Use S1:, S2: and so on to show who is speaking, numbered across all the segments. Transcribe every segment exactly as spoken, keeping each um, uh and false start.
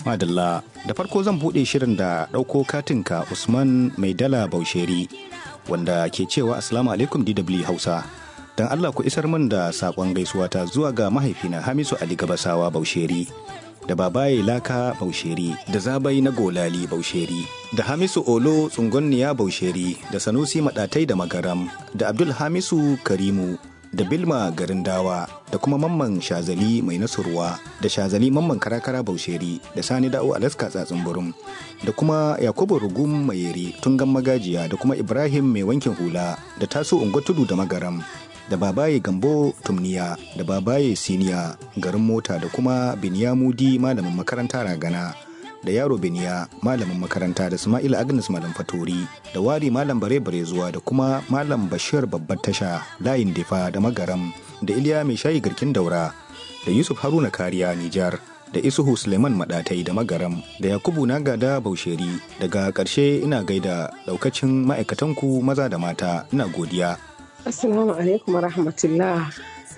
S1: Madalla, da farko zan buɗe shirin da ɗauko katinka Usman Mai Dala Bausheri wanda ke cewa Assalamu alaikum D W Hausa. Dan Allah ku isar min da saƙon gaisuwa ta zuwa ga mahaifina Hamisu Ali Gabasawa Bausheri, da babaye Laka Bausheri, da Zabai na Golali Bausheri, da Hamisu Olo Tsungonniya Bausheri, da Sanusi Maɗatai da Magaram, da Abdul Hamisu Karimu, da Bilma Garin Dawa, da kuma Mamman Shazali Mai Nasurwa, da Shazali Mamman Karakara Bausheri, da Sani Da'u Alaska Tsatsin Burum, da kuma Yakubu Rugum Mayeri Tungan Magajiya, da kuma Ibrahim Mai Wankin Hula, da Tasu Ungo Tudu da Magaram, da Babaye Gambo Tumniya, da Babaye Siniya Garin Mota, da kuma Binyamudi Malamin Makaranta Ragana, da Yaro Biniya Malamin Makaranta, da Ismail Agnes Malam Fatori, da Wari Malam Bare Bare Zuwa, da kuma Malam Bashir Babbar Tasha Layin Difa da Magaram, da Iliya Mai Shayi Garkin Daura, da Yusuf Haruna Kariya Nijar, da Isuhu Suleiman Madatai da Magaram, da Yakubu Nagada Bausheri. Daga ƙarshe ina gaida daukacin ma'aikatanku maza da mata, ina godiya.
S2: Assalamu alaikum wa rahmatullah.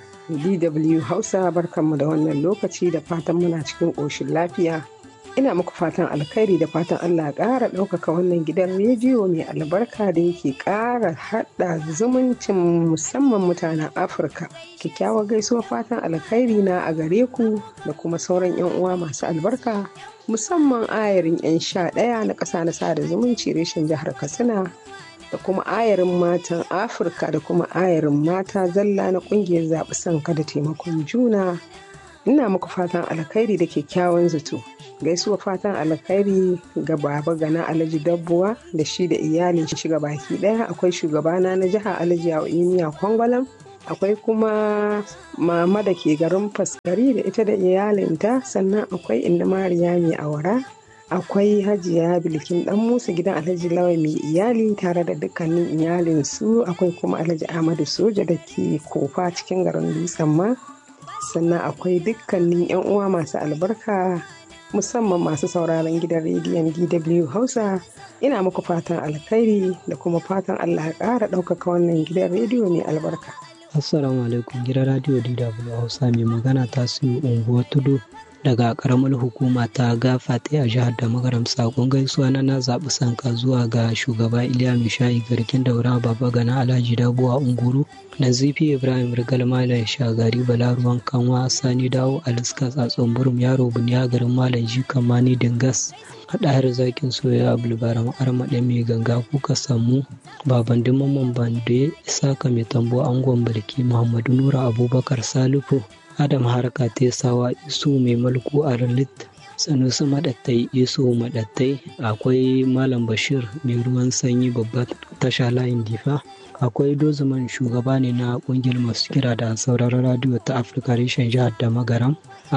S2: D W Hausa barkanmu da wannan lokaci, da fatan muna cikin ƙoshin lafiya. Ina muku fatan alkhairi da fatan Allah ƙara ɗaukaka wannan gidan rediyo mai albarka da yake ƙara haɗa zumuncin musamman mutanen Afirka. Kyakkyawar gaisuwar fatan alkhairi na a gare ku da kuma sauran 'yan uwa masu albarka, musamman ayarin 'yan sha ɗaya na ƙasa na sada zumunci reshen jihar Katsina, da kuma ayarin matan Afirka, da kuma ayarin mata zalla na ƙungiyar zaɓi sanka da taimakon juna. Ina muku fatan alkhairi da kyakkyawan zato. Gaisuwa fatan alkhairi ga Baba Gana Alhaji Dabbuwa da shi da iyalin shi ga baki ɗaya. Akwai shugabana na jiha Alhaji Yawiniya Kwangwalam. Akwai kuma mama da ke garin Faskari da ita da iyalinta. Sannan akwai inda Mariya mai awara. Akwai Hajiya Bilkin Dan Musa gidan Alhaji Lawai mai iyali tare da dukkanin iyalinsu. Akwai kuma Alhaji Ahmadu Soja da ke Kofa cikin garin Dutsen ma. Sannan akwai dukkanin 'yan uwa masu albarka, musamman masu sauraron gidan rediyon D W Hausa. Ina muku fatan alkhairi da kuma fatan Allah ya ƙara ɗaukaka wannan gidan rediyo mai albarka.
S3: Assalamu alaikum, gidan rediyo D W Hausa mai magana ta su unguwar tudu daga karamar hukuma ta Gafate a jihar da Magaram. Sakon gaisuwa na na zaɓi sanka zuwa ga shugaba Iliya Mai Shayi Garkin Daura, Baba Gana Alhaji Dabuwa Unguru, Nazifi Ibrahim Rigal Malam Shagari Balaruwan Kanwa, Sani Dawo Alaska Tsatson Burum, Yaro Buniya Garin Malam Jika Mani Dingas, Haɗahar Zakin Soya Bulbaram Armaɗe Mai Ganga Kuka Samu, Baban Mamman Bande Isaka Mai Tambo Angon Barki, Muhammadu Nura Abubakar Salifu, Adam Harka Tesawa, Isu Mai Mulku Arlit, Sanusi Maɗattai, Isu Maɗattai, akwai Malam Bashir Mai Ruwan Sanyi Babbar Tasha Layin Difa, akwai Dozuman shugaba ne na ƙungiyar masu kira da sauraron radiyo ta Afirka reshen jihar da Magaram,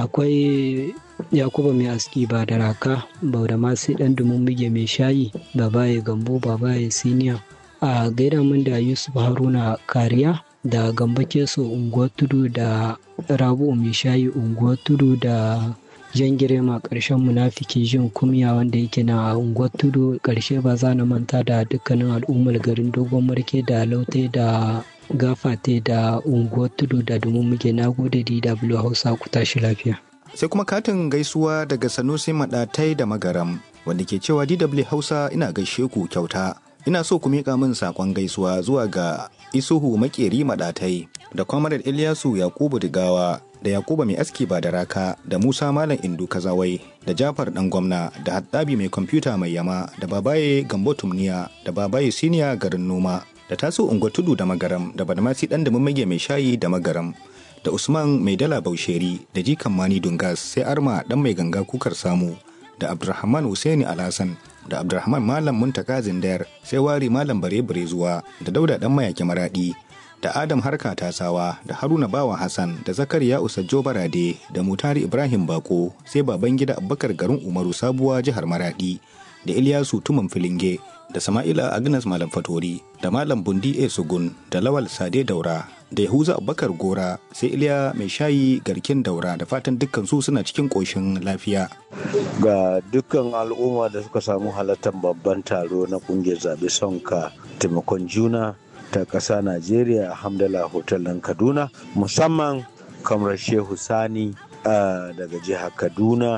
S3: akwai Yakuba Mai Aski ba da Raka, Bauda Masu Ɗan Dumummuge Mai Shayi, Babaye Gambo, Babaye Siniya, a gaida min da Yusuf Haruna Kariya, da Gamba Keso unguwar tudu, da Rabu Mai Shayi unguwar tudu, da Jan Girma ƙarshen munafiki jin kumya wanda yake na unguwar tudu. Ƙarshe ba za na manta da dukkanin al'ummar garin Dogon Marke da Laute da Gafate da unguwar tudu da domin muke. Na gode D W Hausa, ku tashi lafiya.
S1: Sai kuma katin gaisuwa daga Sanusi Maɗatai da Magaram wanda ke cewa D W Hausa ina gaishe ku kyauta. Ina so ku miƙa min saƙon gaisuwa zuwa ga Isuhu Makeri Maɗatai, da Kwamarar Ilyasu Yakubu Digawa, da Yakuba Mai Aski ba da Raka, da Musa Malam Indu Kazawai, da Jafar Dan Gwamna, da Haddabi Mai Kwamfuta Mai Yama, da Babaye Gambo Tumniya, da Babaye Siniya Garin Noma, da Tasu Unguwar Tudu da Magaram, da Badamasi Ɗan Dumummuge Mai Shayi da Magaram, da Usman Mai Dala Bausheri, da Jikan Mani Dungas, sai Arma Ɗan Mai Ganga Kukar Samu, da Abdulrahman Husaini Alhassan, da Abdulrahman Malam Muntaka Zindayar, sai Wari Malam Bare Bare Zuwa, da Dauda Ɗan Mayaki Maraɗi, da Adam Harka Tasawa, da Haruna Bawa Hassan, da Zakariya Usajjo Barade, da Mutari Ibrahim Bako, sai Babangida Abubakar Garin Umaru Sabuwa jihar Maradi, da Ilyasu Tuman Filinge, da Sama'ila Agnes Malam Fatori, da Malam Bundi A Sugun, da Lawal Sade Daura, da Yahuza Abubakar Gora, sai Iliya Mai Shayi Garkin Daura, da fatan dukkan su suna cikin ƙoshin lafiya.
S4: Ga dukkan al'umma da suka samu halartar babban taro na ƙungiyar zaɓe sonka taimakon juna ta ƙasa Najeriya, Hamdala Hotel ɗin Kaduna, musamman kamar Shehu Sani daga jihar Kaduna,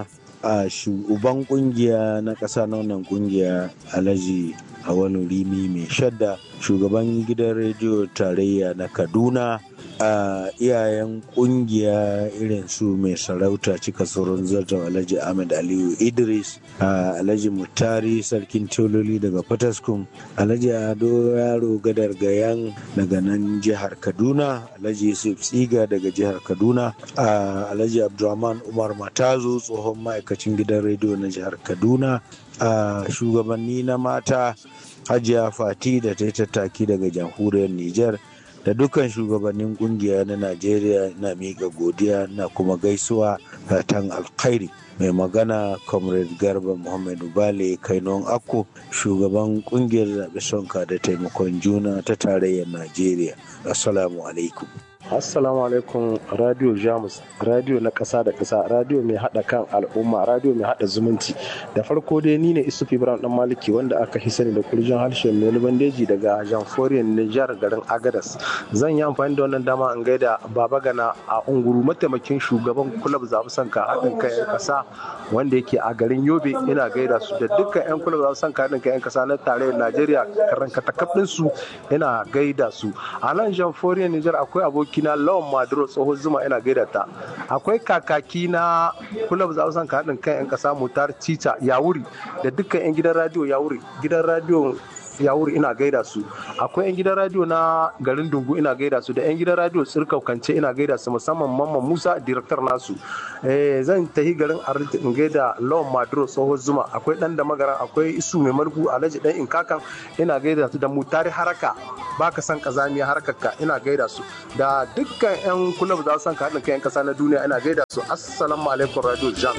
S4: a shugaban kungiya na ƙasa na wannan kungiya Alhaji Awalu Rimi mai shadda, shugaban gidan rediyo tarayya na Kaduna, a iyayen kungiya irin su mai sarauta cika tsoron zartar Alhaji Ahmed Aliyu Idris, a Alhaji Mutari sarkin Tololi daga Fataskum, Alhaji Ado Yaro Gadar Gayan daga nan jihar Kaduna, Alhaji Yusuf Tsiga daga jihar Kaduna, a Alhaji Abdulrahman Umar Matazu tsohon ma'aikacin gidan rediyo na jihar Kaduna, a shugabanni na mata Hajiya Fati da ta yi tattaki daga jamhuriyar Nijar, da dukkan shugabannin kungiya na Najeriya na miƙa godiya na kuma gaisuwa fatan alkhairi. Mai magana Comrade Garba Muhammadu Bale Kainon Akko, shugaban kungiyar zaɓe sonka da taimakon juna ta tarayyar Najeriya. Assalamu alaikum.
S5: Assalamu alaikum Radio Jamus, radio na ƙasa da ƙasa, radio mai haɗa kan al'umma, radio mai haɗa zumunci. Da farko dai ni ne Isuf Ibrahim Dan Maliki wanda aka hi sani da kurjin harshen mai bandeji daga Jamforiyar Nijar garin Agadas. Zan yi amfani da wannan dama in gaida Baba Gana a Unguru, mataimakin shugaban kulab zaɓi sanka haɗin kai 'yan ƙasa wanda yake a garin Yobe. Ina gaida su da dukkan 'yan kulab zaɓi sanka haɗin kai 'yan ƙasa na tarayyar Najeriya karan katakaf su ina gaida su. A nan Jamforiyar Nijar akwai aboki na Lawan Maduro tsohon zuma ina gaida ta. Akwai kakaki na kulab zaɓen ka haɗin kan 'yan ƙasa Mutar Cica Yawuri da dukkan 'yan gidan radio Yawuri, gidan radio Yawuri ina gaida su. Akwai 'yan gidan radio na garin Dungu ina gaida su da 'yan gidan radio Tsirkau Kance ina gaida su, musamman Mamman Musa director nasu. Eh, zan tahi garin Arlit in gaida Lawan Maduro tsohon zuma. Akwai dan da magaran, akwai Isu mai margu, Alhaji dan Inkakan ina gaida su da Mutari Haraka baka san kazamiya harkarka ina gaida su, da dukkan 'yan kulab za su san ka haɗin kai 'yan ƙasa na duniya ina gaida su. Assalamu alaikum Radio Jam.